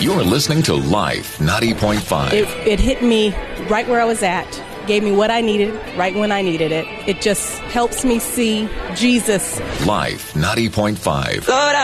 You're listening to Life 90.5. It hit me right where I was at, gave me what I needed right when I needed it. It just helps me see Jesus. Life 90.5. Lord,